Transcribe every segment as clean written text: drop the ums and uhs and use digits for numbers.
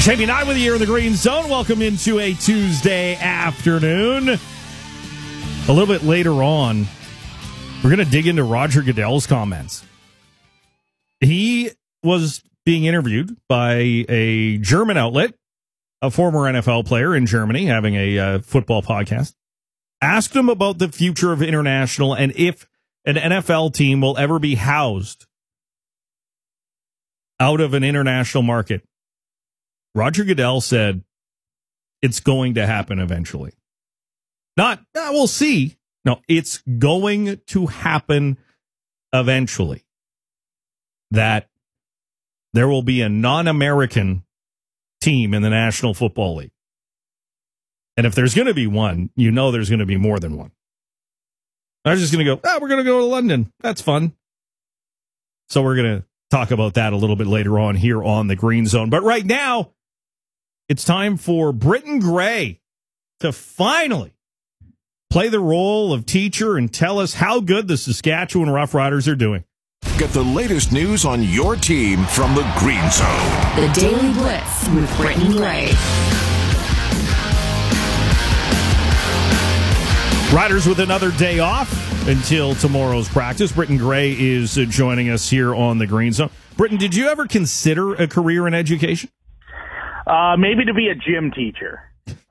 Jamie and I with you here in the Green Zone. Welcome into a Tuesday afternoon. A little bit later on, we're going to dig into Roger Goodell's comments. He was being interviewed by a German outlet, a former NFL player in Germany, having a football podcast. Asked him about the future of international and if an NFL team will ever be housed out of an international market. Roger Goodell said it's going to happen eventually. Not, we'll see. No, it's going to happen eventually. That there will be a non-American team in the National Football League. And if there's going to be one, you know there's going to be more than one. I was just going to go, we're going to go to London. That's fun. So we're going to talk about that a little bit later on here on the Green Zone. But right now, it's time for Britton Gray to finally play the role of teacher and tell us how good the Saskatchewan Roughriders are doing. Get the latest news on your team from the Green Zone. The Daily Blitz with Britton Gray. Riders with another day off until tomorrow's practice. Britton Gray is joining us here on the Green Zone. Britton, did you ever consider a career in education? Maybe to be a gym teacher.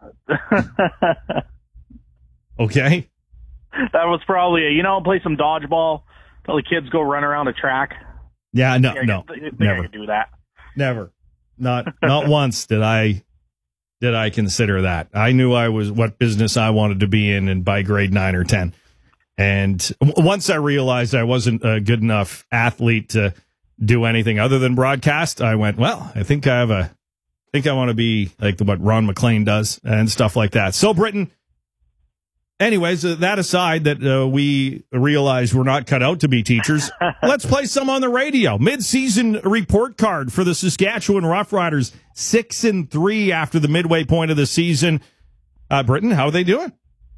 Okay. That was probably play some dodgeball, tell the kids go run around a track. Yeah, no, never. I could do that. Never. Not once did I consider that. I knew what business I wanted to be in and by grade 9 or 10. And once I realized I wasn't a good enough athlete to do anything other than broadcast, I went, I think I want to be like what Ron McLean does and stuff like that. So, Britton, anyways, that aside, that we realize we're not cut out to be teachers, let's play some on the radio. Mid-season report card for the Saskatchewan Roughriders, 6-3 after the midway point of the season. Britton, how are they doing?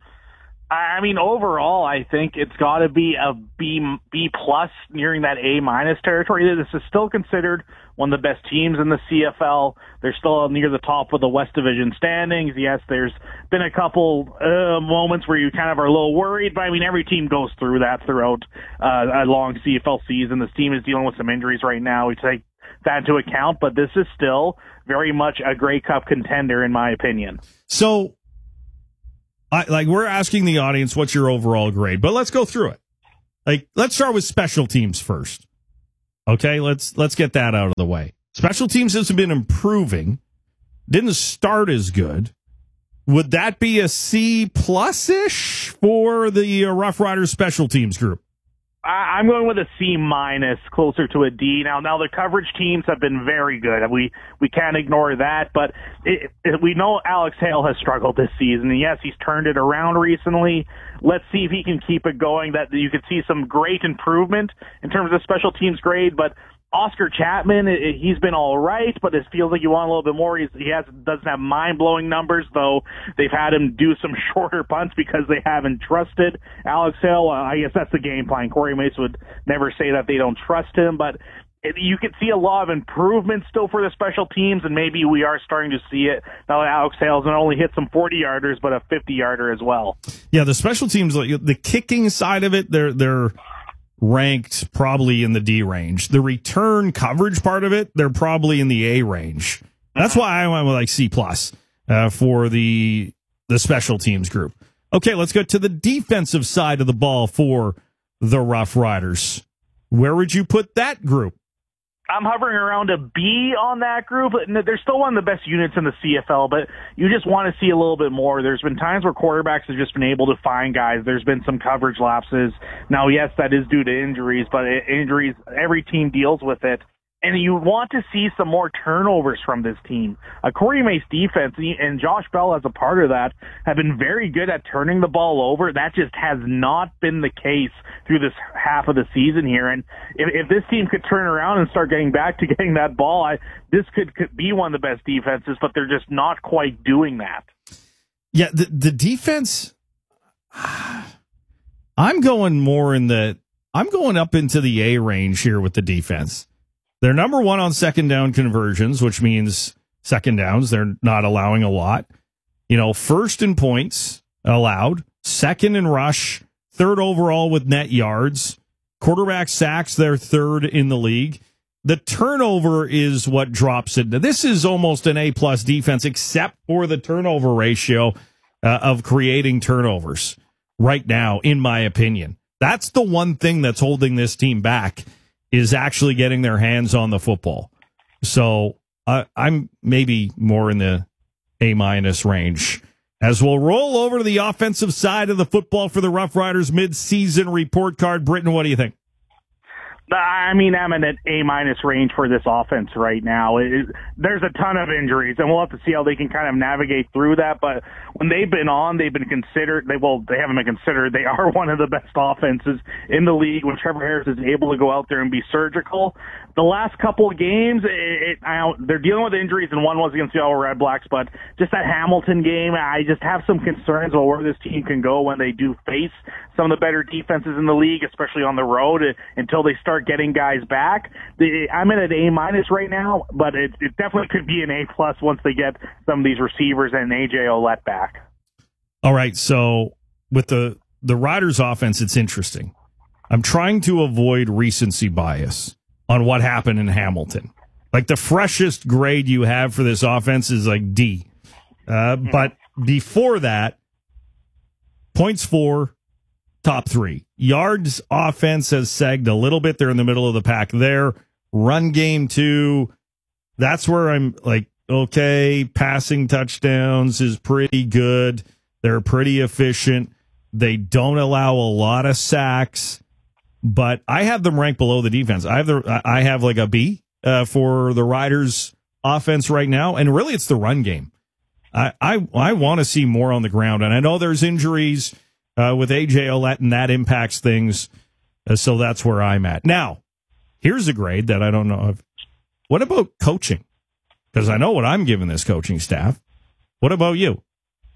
I mean, overall, I think it's got to be a B plus nearing that A minus territory. This is still considered one of the best teams in the CFL. They're still near the top of the West Division standings. Yes, there's been a couple moments where you kind of are a little worried, but I mean, every team goes through that throughout a long CFL season. This team is dealing with some injuries right now. We take that into account, but this is still very much a Grey Cup contender, in my opinion. So, we're asking the audience, what's your overall grade? But let's go through it. Let's start with special teams first. Okay, let's get that out of the way. Special teams has been improving. Didn't start as good. Would that be a C plus-ish for the Rough Riders special teams group? I'm going with a C minus, closer to a D. Now the coverage teams have been very good. We can't ignore that, but we know Alex Hale has struggled this season. And yes, he's turned it around recently. Let's see if he can keep it going. That you could see some great improvement in terms of special teams grade, but Oscar Chapman, he's been all right, but it feels like you want a little bit more. He doesn't have mind-blowing numbers, though they've had him do some shorter punts because they haven't trusted Alex Hale. I guess that's the game plan. Corey Mace would never say that they don't trust him, but you can see a lot of improvement still for the special teams, and maybe we are starting to see it now that Alex Hale's not only hit some 40-yarders, but a 50-yarder as well. Yeah, the special teams, the kicking side of it, they're ranked probably in the D range. The return coverage part of it, they're probably in the A range. That's why I went with C plus for the special teams group. Okay, let's go to the defensive side of the ball for the Rough Riders. Where would you put that group? I'm hovering around a B on that group. They're still one of the best units in the CFL, but you just want to see a little bit more. There's been times where quarterbacks have just been able to find guys. There's been some coverage lapses. Now, yes, that is due to injuries, but injuries, every team deals with it. And you want to see some more turnovers from this team. Corey Mace defense and Josh Bell as a part of that have been very good at turning the ball over. That just has not been the case through this half of the season here. And if this team could turn around and start getting back to getting that ball, this could be one of the best defenses, but they're just not quite doing that. Yeah, the defense, I'm going up into the A range here with the defense. They're number one on second down conversions, which means second downs. They're not allowing a lot. First in points allowed, second in rush, third overall with net yards. Quarterback sacks, they're third in the league. The turnover is what drops it. This is almost an A-plus defense, except for the turnover ratio of creating turnovers right now, in my opinion. That's the one thing that's holding this team back, is actually getting their hands on the football. So I'm maybe more in the A- range. As we'll roll over to the offensive side of the football for the Rough Riders mid-season report card. Britton, what do you think? I'm in an A- range for this offense right now. There's a ton of injuries, and we'll have to see how they can kind of navigate through that. But when they've been on, they've been considered. They haven't been considered. They are one of the best offenses in the league when Trevor Harris is able to go out there and be surgical. The last couple of games, they're dealing with injuries, and one was against the Ottawa Red Blacks. But just that Hamilton game, I just have some concerns about where this team can go when they do face some of the better defenses in the league, especially on the road, until they start getting guys back. I'm in an A- right now, but it definitely could be an A+ once they get some of these receivers and AJ Ouellette back. All right, so with the Riders offense, it's interesting. I'm trying to avoid recency bias on what happened in Hamilton. Like, the freshest grade you have for this offense is like D. But before that, points for, top three. Yards offense has sagged a little bit. They're in the middle of the pack there. Run game, too. That's where I'm like, okay, passing touchdowns is pretty good. They're pretty efficient. They don't allow a lot of sacks, but I have them ranked below the defense. I have like a B for the Riders offense right now, and really it's the run game. I want to see more on the ground, and I know there's injuries with AJ Ouellette, and that impacts things. So that's where I'm at. Now, here's a grade that I don't know of. What about coaching? Because I know what I'm giving this coaching staff. What about you?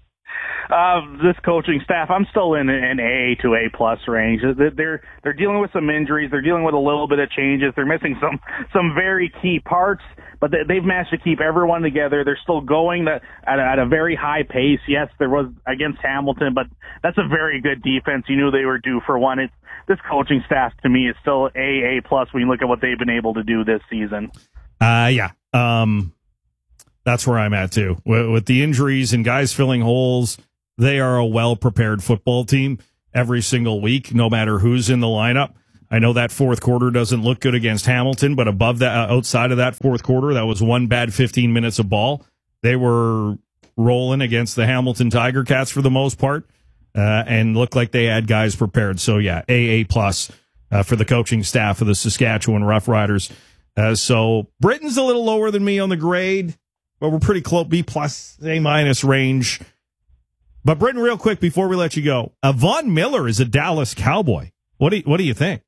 This coaching staff, I'm still in an A to A+ range. They're dealing with some injuries. They're dealing with a little bit of changes. They're missing some very key parts, but they've managed to keep everyone together. They're still going at a very high pace. Yes, there was against Hamilton, but that's a very good defense. You knew they were due for one. This coaching staff, to me, is still A+ when you look at what they've been able to do this season. Yeah. That's where I'm at, too. With the injuries and guys filling holes, they are a well-prepared football team every single week, no matter who's in the lineup. I know that fourth quarter doesn't look good against Hamilton, but above that, outside of that fourth quarter, that was one bad 15 minutes of ball. They were rolling against the Hamilton Tiger Cats for the most part, and looked like they had guys prepared. So, yeah, A+ for the coaching staff of the Saskatchewan Roughriders. So Britton's a little lower than me on the grade, but we're pretty close, B+, A- range. But Britton, real quick before we let you go, Von Miller is a Dallas Cowboy. What do you think?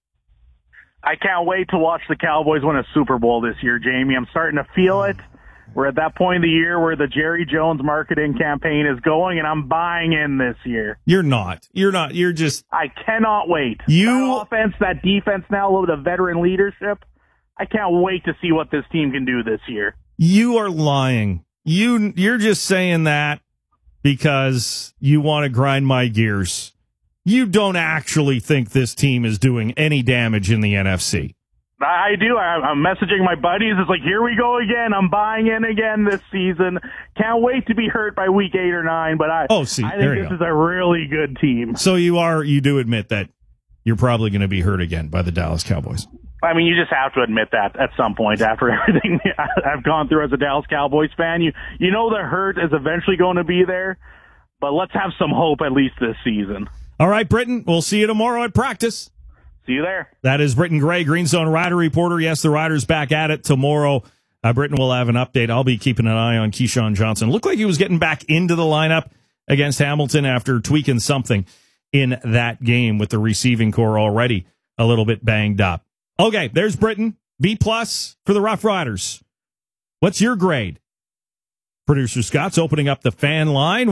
I can't wait to watch the Cowboys win a Super Bowl this year, Jamie. I'm starting to feel it. We're at that point of the year where the Jerry Jones marketing campaign is going, and I'm buying in this year. You're not. You're just... I cannot wait. That offense, that defense now with a veteran leadership, I can't wait to see what this team can do this year. You are lying. You're just saying that because you want to grind my gears. You don't actually think this team is doing any damage in the NFC. I do. I'm messaging my buddies. It's like, here we go again. I'm buying in again this season. Can't wait to be hurt by week 8 or 9, but I think this is a really good team. So you do admit that you're probably going to be hurt again by the Dallas Cowboys. I mean, you just have to admit that at some point after everything I've gone through as a Dallas Cowboys fan. You know the hurt is eventually going to be there, but let's have some hope at least this season. All right, Britton, we'll see you tomorrow at practice. See you there. That is Britton Gray, Green Zone Rider reporter. Yes, the Riders back at it tomorrow. Britton will have an update. I'll be keeping an eye on Keyshawn Johnson. Looked like he was getting back into the lineup against Hamilton after tweaking something in that game with the receiving core already a little bit banged up. Okay, there's Britton. B+ for the Rough Riders. What's your grade? Producer Scott's opening up the fan line,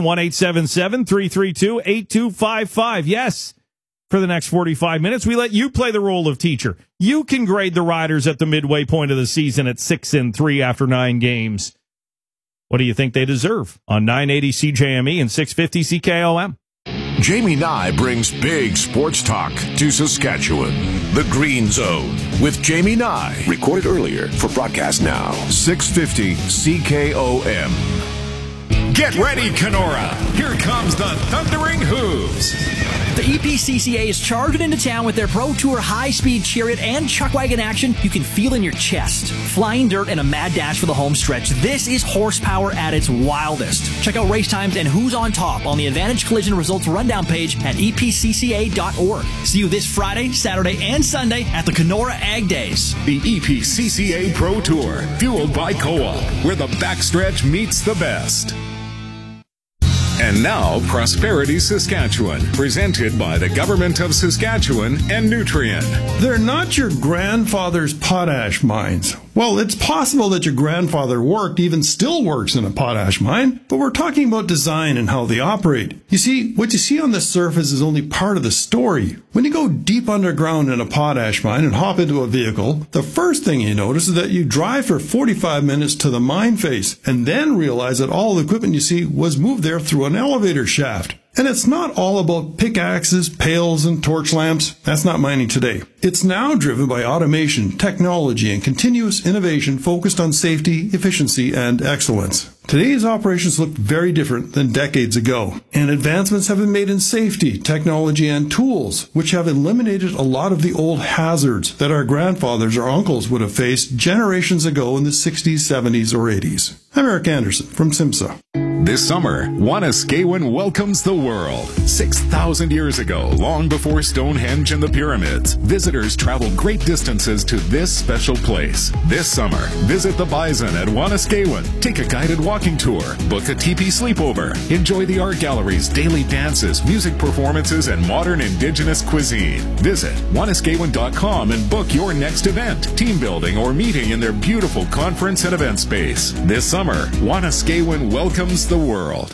1-877-332-8255. Yes, for the next 45 minutes, we let you play the role of teacher. You can grade the Riders at the midway point of the season at 6-3 after 9 games. What do you think they deserve on 980 CJME and 650 CKOM? Jamie Nye brings big sports talk to Saskatchewan. The Green Zone with Jamie Nye. Recorded earlier for broadcast now. 650 CKOM. Get ready, Kenora. Here comes the Thundering Hooves. The EPCCA is charging into town with their Pro Tour high-speed chariot and chuckwagon action you can feel in your chest. Flying dirt and a mad dash for the home stretch. This is horsepower at its wildest. Check out race times and who's on top on the Advantage Collision Results Rundown page at epcca.org. See you this Friday, Saturday, and Sunday at the Kenora Ag Days. The EPCCA Pro Tour, fueled by Co-op, where the backstretch meets the best. And now, Prosperity Saskatchewan, presented by the Government of Saskatchewan and Nutrien. They're not your grandfather's potash mines. Well, it's possible that your grandfather worked, even still works in a potash mine, but we're talking about design and how they operate. You see, what you see on the surface is only part of the story. When you go deep underground in a potash mine and hop into a vehicle, the first thing you notice is that you drive for 45 minutes to the mine face and then realize that all the equipment you see was moved there through an elevator shaft. And it's not all about pickaxes, pails, and torch lamps. That's not mining today. It's now driven by automation, technology, and continuous innovation focused on safety, efficiency, and excellence. Today's operations look very different than decades ago, and advancements have been made in safety, technology, and tools, which have eliminated a lot of the old hazards that our grandfathers or uncles would have faced generations ago in the 60s, 70s, or 80s. I'm Eric Anderson from SIMSA. This summer, Wanaskewin welcomes the world. 6,000 years ago, long before Stonehenge and the pyramids, visitors traveled great distances to this special place. This summer, visit the Bison at Wanaskewin. Take a guided walking tour, book a teepee sleepover, enjoy the art galleries, daily dances, music performances, and modern indigenous cuisine. Visit Wanaskewin.com and book your next event, team building, or meeting in their beautiful conference and event space. This summer, Wanaskewin welcomes the world.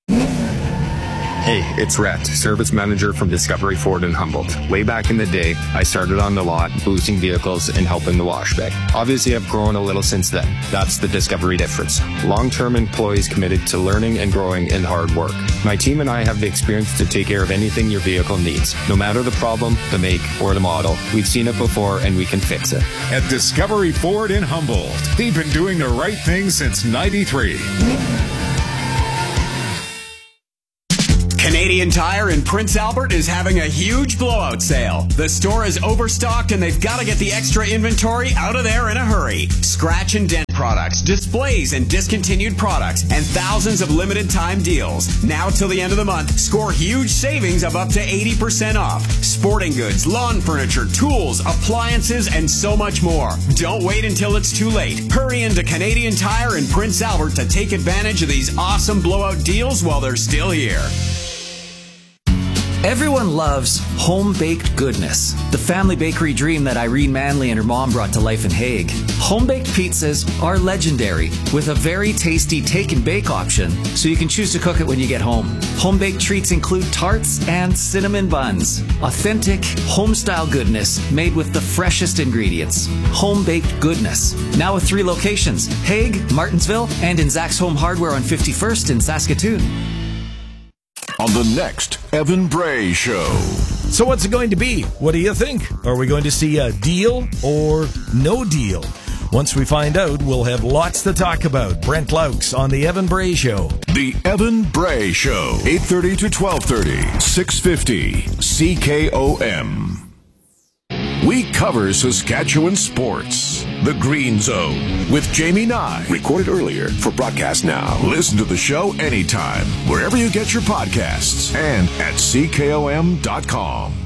Hey, it's Rhett, service manager from Discovery Ford in Humboldt. Way back in the day, I started on the lot, boosting vehicles and helping the wash bay. Obviously, I've grown a little since then. That's the Discovery difference. Long-term employees committed to learning and growing in hard work. My team and I have the experience to take care of anything your vehicle needs. No matter the problem, the make, or the model, we've seen it before and we can fix it. At Discovery Ford in Humboldt, they've been doing the right thing since '93. Canadian Tire in Prince Albert is having a huge blowout sale. The store is overstocked and they've got to get the extra inventory out of there in a hurry. Scratch and dent products, displays and discontinued products, and thousands of limited time deals. Now till the end of the month, score huge savings of up to 80% off. Sporting goods, lawn furniture, tools, appliances, and so much more. Don't wait until it's too late. Hurry into Canadian Tire in Prince Albert to take advantage of these awesome blowout deals while they're still here. Everyone loves home-baked goodness, the family bakery dream that Irene Manley and her mom brought to life in Hague. Home-baked pizzas are legendary, with a very tasty take-and-bake option, so you can choose to cook it when you get home. Home-baked treats include tarts and cinnamon buns. Authentic, home-style goodness made with the freshest ingredients. Home-baked goodness. Now with 3 locations, Hague, Martinsville, and in Zach's Home Hardware on 51st in Saskatoon. On the next Evan Bray Show. So what's it going to be? What do you think? Are we going to see a deal or no deal? Once we find out, we'll have lots to talk about. Brent Laux on The Evan Bray Show. The Evan Bray Show, 8:30 to 12:30, 650 CKOM. We cover Saskatchewan sports. The Green Zone with Jamie Nye. Recorded earlier for broadcast now. Listen to the show anytime, wherever you get your podcasts, and at CKOM.com.